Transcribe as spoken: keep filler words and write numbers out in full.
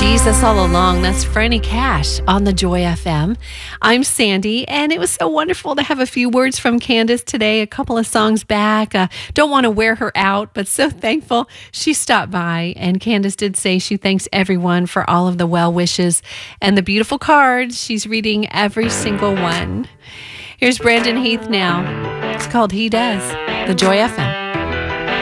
Jesus all along. That's Franny Cash on the Joy F M. I'm Sandy, and it was so wonderful to have a few words from Candace today, a couple of songs back. Uh, don't want to wear her out, but so thankful she stopped by. And Candace did say she thanks everyone for all of the well wishes and the beautiful cards. She's reading every single one. Here's Brandon Heath now. It's called He Does, the Joy F M.